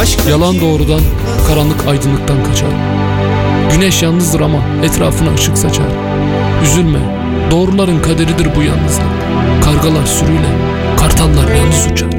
Aşk yalan doğrudan, karanlık aydınlıktan kaçar. Güneş yalnızdır ama etrafına ışık saçar. Üzülme, doğruların kaderidir bu yalnızlık. Kargalar sürüyle, kartallar yalnız uçar.